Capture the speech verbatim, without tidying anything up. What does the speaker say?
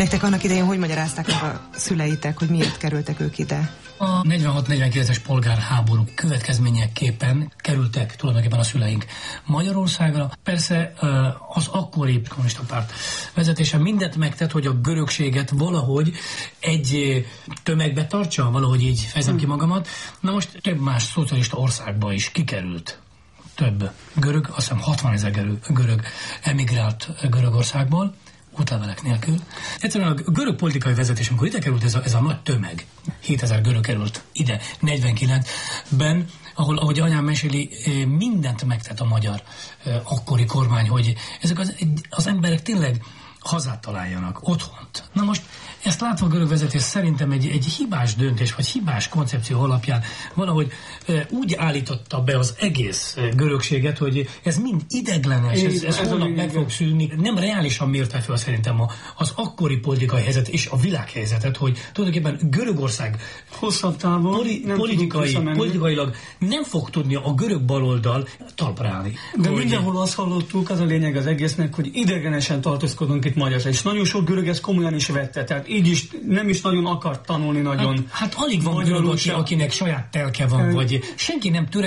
Nektek annak idején hogy magyarázták meg a szüleitek, hogy miért kerültek ők ide? A negyvenhat negyvenkilences polgárháború következményeképpen kerültek tulajdonképpen a szüleink Magyarországra. Persze az akkori kommunista párt vezetése mindent megtett, hogy a görögséget valahogy egy tömegbe tartsa, valahogy így fejezem ki magamat. Na most több más szocialista országba is kikerült több görög, azt hiszem hatvanezer görög, görög emigrált Görögországból, útlevelek nélkül. Egyszerűen a görög politikai vezetés, amikor ide került ez a, ez a nagy tömeg, hétezer görög került ide negyvenkilencben, ahol, ahogy anyám meséli, mindent megtett a magyar akkori kormány, hogy ezek az, az emberek tényleg hazát találjanak, otthont. Na most ezt látva a görög vezetés szerintem egy, egy hibás döntés, vagy hibás koncepció alapján valahogy e, úgy állította be az egész e, görögséget, hogy ez mind ideglenes, ez, ez, ez holnap meg fog szűnni. Nem reálisan mérte fel szerintem a, az akkori politikai helyzet és a világhelyzetet, hogy tulajdonképpen Görögország hosszabb távon poli, politikai, politikailag nem fog tudni a görög baloldal talpra állni. De hogy mindenhol azt hallottuk, az a lényeg az egésznek, hogy idegenesen tartózkodunk itt magyar, és nagyon sok görög ezt komolyan is vette, tehát így is nem is nagyon akart tanulni nagyon. Hát, hát alig van görög, akinek saját telke van, vagy senki nem törekszik